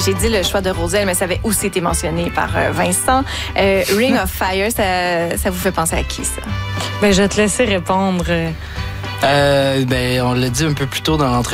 j'ai dit le choix de Roselle, mais ça avait aussi été mentionné par Vincent. Ring of Fire, ça vous fait penser à qui, ça? Ben, je vais te laisser répondre. On l'a dit un peu plus tôt dans l'entrevue.